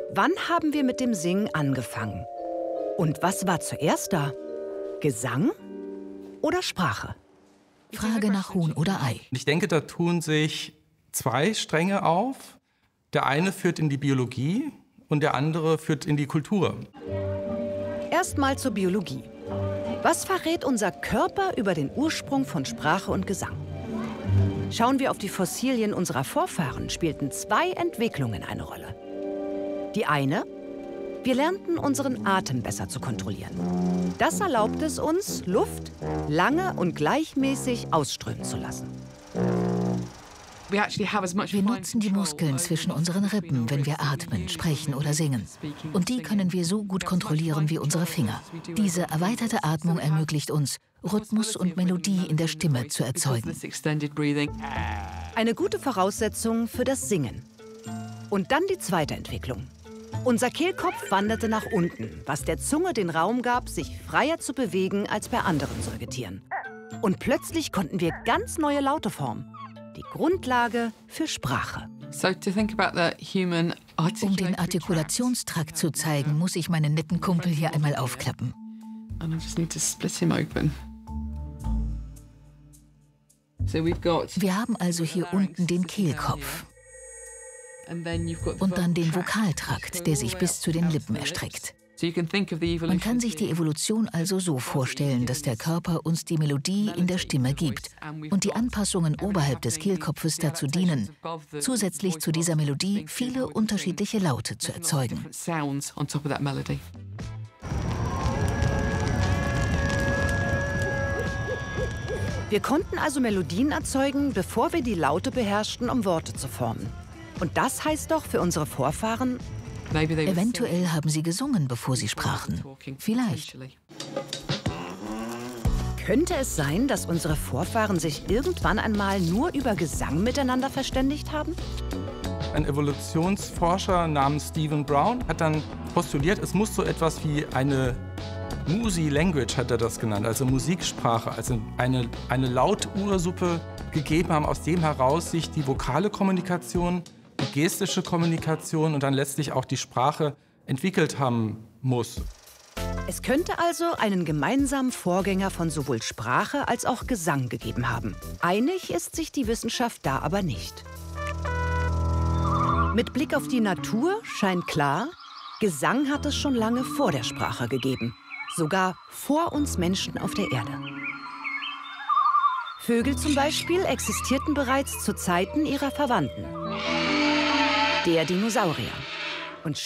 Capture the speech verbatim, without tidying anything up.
Wann haben wir mit dem Singen angefangen? Und was war zuerst da? Gesang oder Sprache? Frage nach Huhn oder Ei. Ich denke, da tun sich zwei Stränge auf. Der eine führt in die Biologie und der andere führt in die Kultur. Erstmal zur Biologie. Was verrät unser Körper über den Ursprung von Sprache und Gesang? Schauen wir auf die Fossilien unserer Vorfahren, spielten zwei Entwicklungen eine Rolle. Die eine: wir lernten unseren Atem besser zu kontrollieren. Das erlaubt es uns, Luft lange und gleichmäßig ausströmen zu lassen. Wir nutzen die Muskeln zwischen unseren Rippen, wenn wir atmen, sprechen oder singen. Und die können wir so gut kontrollieren wie unsere Finger. Diese erweiterte Atmung ermöglicht uns, Rhythmus und Melodie in der Stimme zu erzeugen. Eine gute Voraussetzung für das Singen. Und dann die zweite Entwicklung. Unser Kehlkopf wanderte nach unten, was der Zunge den Raum gab, sich freier zu bewegen als bei anderen Säugetieren. Und plötzlich konnten wir ganz neue Laute formen. Die Grundlage für Sprache. Um den Artikulationstrakt zu zeigen, muss ich meinen netten Kumpel hier einmal aufklappen. Wir haben also hier unten den Kehlkopf. Und dann den Vokaltrakt, der sich bis zu den Lippen erstreckt. Man kann sich die Evolution also so vorstellen, dass der Körper uns die Melodie in der Stimme gibt und die Anpassungen oberhalb des Kehlkopfes dazu dienen, zusätzlich zu dieser Melodie viele unterschiedliche Laute zu erzeugen. Wir konnten also Melodien erzeugen, bevor wir die Laute beherrschten, um Worte zu formen. Und das heißt doch für unsere Vorfahren: eventuell haben sie gesungen, bevor sie sprachen. Vielleicht. Könnte es sein, dass unsere Vorfahren sich irgendwann einmal nur über Gesang miteinander verständigt haben? Ein Evolutionsforscher namens Stephen Brown hat dann postuliert, es muss so etwas wie eine Musi-Language, hat er das genannt, also Musiksprache, also eine, eine Lautursuppe gegeben haben, aus dem heraus sich die vokale Kommunikation, die gestische Kommunikation und dann letztlich auch die Sprache entwickelt haben muss. Es könnte also einen gemeinsamen Vorgänger von sowohl Sprache als auch Gesang gegeben haben. Einig ist sich die Wissenschaft da aber nicht. Mit Blick auf die Natur scheint klar, Gesang hat es schon lange vor der Sprache gegeben. Sogar vor uns Menschen auf der Erde. Vögel zum Beispiel existierten bereits zu Zeiten ihrer Verwandten, der Dinosaurier.